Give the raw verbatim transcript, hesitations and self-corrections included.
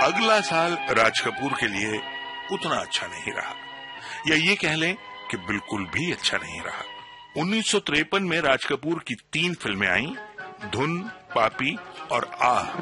अगला साल राज कपूर के लिए उतना अच्छा नहीं रहा, या ये कह लें कि बिल्कुल भी अच्छा नहीं रहा। उन्नीस सौ तिरपन में राज कपूर की तीन फिल्में आईं, धुन, पापी और आह।